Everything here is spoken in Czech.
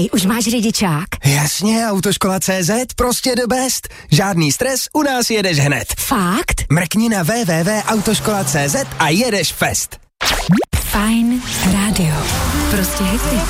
Hej, už máš řidičák? Jasně, Autoškola.cz, prostě the best. Žádný stres, u nás jedeš hned. Fakt? Mrkni na www.autoškola.cz a jedeš fest. Fajn rádio. Prostě hity.